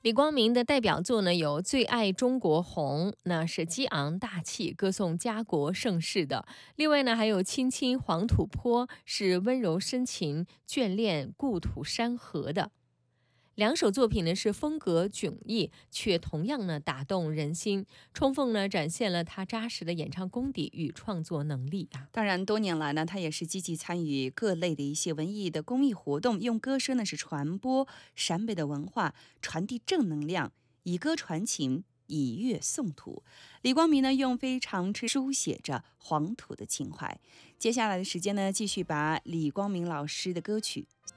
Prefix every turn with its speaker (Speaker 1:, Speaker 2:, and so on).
Speaker 1: 李光明的代表作呢有《最爱中国红》，那是激昂大气，歌颂家国盛世的。另外呢，还有《青青黄土坡》，是温柔深情、眷恋故土山河的。两首作品呢是风格迥异，却同样呢打动人心，充分呢展现了他扎实的演唱功底与创作能力啊。
Speaker 2: 当然，多年来呢，他也是积极参与各类的一些文艺的公益活动，用歌声呢是传播陕北的文化，传递正能量，以歌传情，以乐颂土。李光明呢，用非常书写着黄土的情怀。接下来的时间呢，继续把李光明老师的歌曲